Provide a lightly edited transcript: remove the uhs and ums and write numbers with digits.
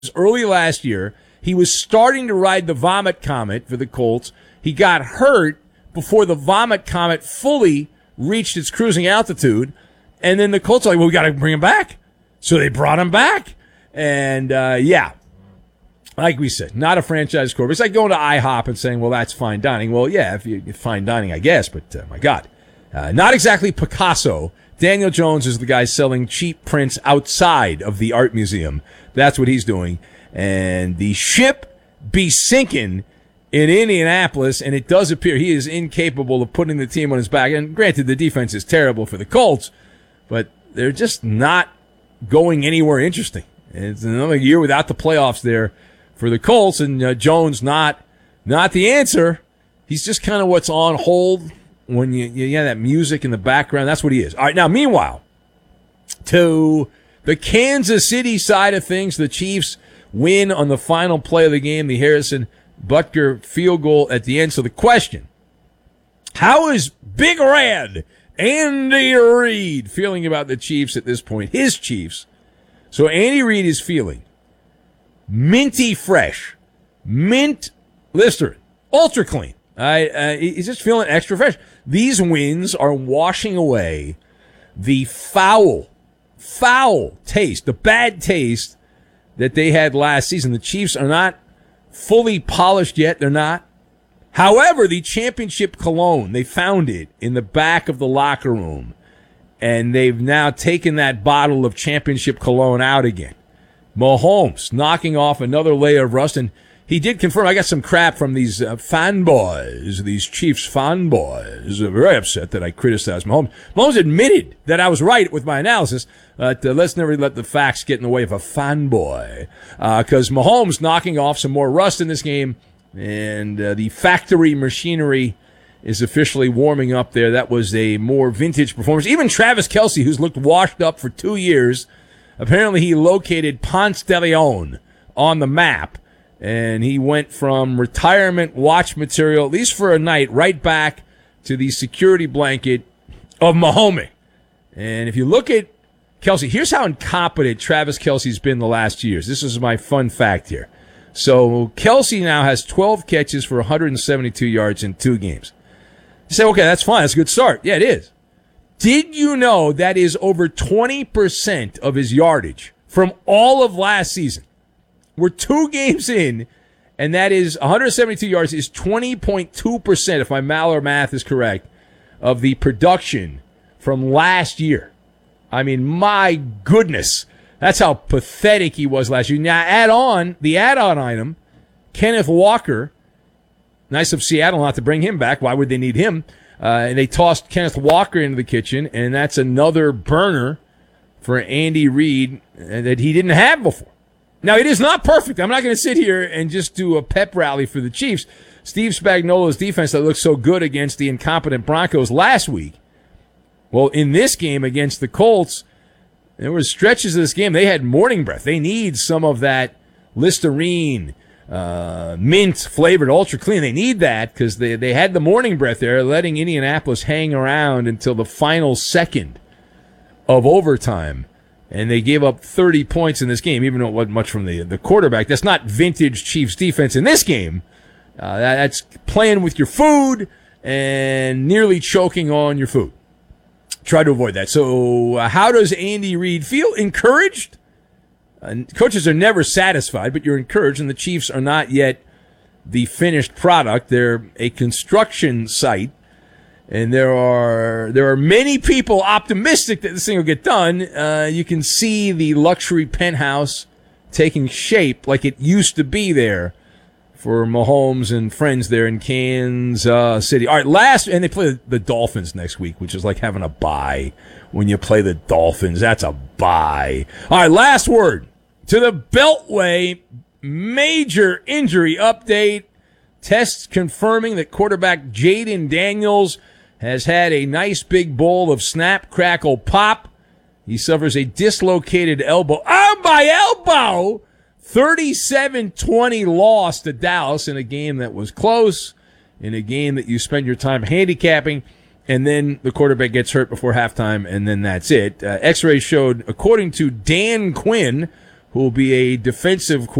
early last year. He was starting to ride the Vomit Comet for the Colts. He got hurt before the Vomit Comet fully reached its cruising altitude. And then the Colts are like, well, we got to bring him back. So they brought him back. And, like we said, not a franchise quarterback. It's like going to IHOP and saying, well, that's fine dining. Well, yeah, if you fine dining, I guess. But, my God, not exactly Picasso. Daniel Jones is the guy selling cheap prints outside of the art museum. That's what he's doing. And the ship be sinking in Indianapolis, and it does appear he is incapable of putting the team on his back. And granted, the defense is terrible for the Colts, but they're just not going anywhere interesting. It's another year without the playoffs there for the Colts, and Jones not the answer. He's just kind of what's on hold when you have that music in the background. That's what he is. All right, now, meanwhile, to the Kansas City side of things, the Chiefs win on the final play of the game, the Harrison Butker field goal at the end. So the question, how is Big Red Andy Reid feeling about the Chiefs at this point? His Chiefs. So Andy Reid is feeling minty fresh, mint Listerine, ultra clean. He's just feeling extra fresh. These wins are washing away the foul taste, the bad taste that they had last season. The Chiefs are not fully polished yet. They're not. However, the championship cologne, they found it in the back of the locker room, and they've now taken that bottle of championship cologne out again. Mahomes knocking off another layer of rust, and he did confirm. I got some crap from these fanboys, these Chiefs fanboys. They're very upset that I criticized Mahomes. Mahomes admitted that I was right with my analysis, but let's never let the facts get in the way of a fanboy. Because Mahomes knocking off some more rust in this game, and the factory machinery is officially warming up there. That was a more vintage performance. Even Travis Kelce, who's looked washed up for 2 years, apparently he located Ponce de Leon on the map, and he went from retirement watch material, at least for a night, right back to the security blanket of Mahomes. And if you look at Kelce, here's how incompetent Travis Kelce's been the last years. This is my fun fact here. So Kelce now has 12 catches for 172 yards in 2 games. You say, okay, that's fine. That's a good start. Yeah, it is. Did you know that is over 20% of his yardage from all of last season? We're 2 games in, and that is 172 yards is 20.2%, if my Maller math is correct, of the production from last year. I mean, my goodness. That's how pathetic he was last year. Now, add-on item, Kenneth Walker. Nice of Seattle not to bring him back. Why would they need him? And they tossed Kenneth Walker into the kitchen, and that's another burner for Andy Reid that he didn't have before. Now, it is not perfect. I'm not going to sit here and just do a pep rally for the Chiefs. Steve Spagnuolo's defense that looked so good against the incompetent Broncos last week. Well, in this game against the Colts, there were stretches of this game. They had morning breath. They need some of that Listerine, mint-flavored Ultra Clean. They need that because they had the morning breath there, letting Indianapolis hang around until the final second of overtime. And they gave up 30 points in this game, even though it wasn't much from the quarterback. That's not vintage Chiefs defense in this game. That's playing with your food and nearly choking on your food. Try to avoid that. So how does Andy Reid feel? Encouraged? Coaches are never satisfied, but you're encouraged, and the Chiefs are not yet the finished product. They're a construction site. And there are many people optimistic that this thing will get done. You can see the luxury penthouse taking shape like it used to be there for Mahomes and friends there in Kansas City. All right, and they play the Dolphins next week, which is like having a bye when you play the Dolphins. That's a bye. All right, last word to the Beltway major injury update. Tests confirming that quarterback Jaden Daniels has had a nice big bowl of snap, crackle, pop. He suffers a dislocated elbow. Oh, my elbow! 37-20 loss to Dallas in a game that was close, in a game that you spend your time handicapping, and then the quarterback gets hurt before halftime, and then that's it. X-rays showed, according to Dan Quinn, who will be a defensive